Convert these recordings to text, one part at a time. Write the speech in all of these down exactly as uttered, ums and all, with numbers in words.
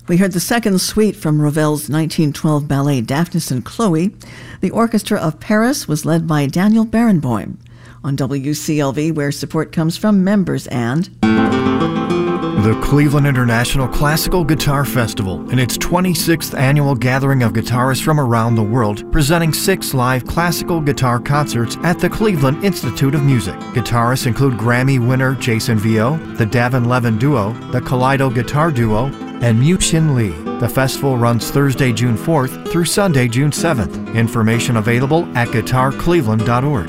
We heard the second suite from Ravel's nineteen twelve ballet Daphnis and Chloe. The Orchestra of Paris was led by Daniel Barenboim. On W C L V, where support comes from members and... The Cleveland International Classical Guitar Festival, in its twenty-sixth annual gathering of guitarists from around the world, presenting six live classical guitar concerts at the Cleveland Institute of Music. Guitarists include Grammy winner Jason Vio, the Davin Levin Duo, the Kaleido Guitar Duo, and Mu-Shin Lee. The festival runs Thursday, June fourth through Sunday, June seventh. Information available at guitar cleveland dot org.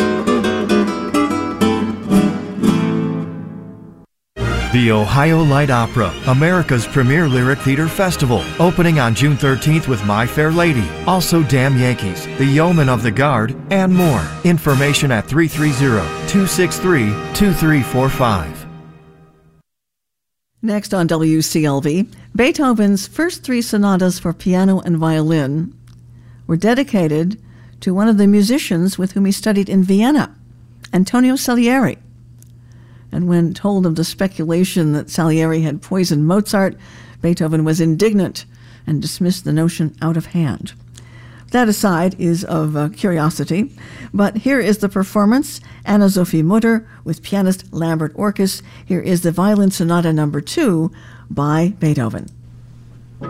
The Ohio Light Opera, America's premier lyric theater festival, opening on June thirteenth with My Fair Lady, also Damn Yankees, The Yeoman of the Guard, and more. Information at three three zero, two six three, two three four five. Next on W C L V, Beethoven's first three sonatas for piano and violin were dedicated to one of the musicians with whom he studied in Vienna, Antonio Salieri. And when told of the speculation that Salieri had poisoned Mozart, Beethoven was indignant and dismissed the notion out of hand. That aside is of uh, curiosity, but here is the performance, Anna-Sophie Mutter with pianist Lambert Orkes. Here is the Violin Sonata number two by Beethoven.